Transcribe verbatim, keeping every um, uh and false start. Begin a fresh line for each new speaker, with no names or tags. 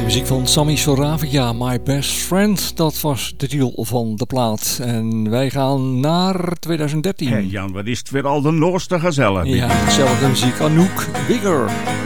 Muziek van Sammy Soravia, My Best Friend. Dat was de titel van de plaat. En wij gaan naar twintig dertien.
Hé hey Jan, wat is het weer al de Noorste gezellig.
Ja, dezelfde muziek. Anouk, Bigger.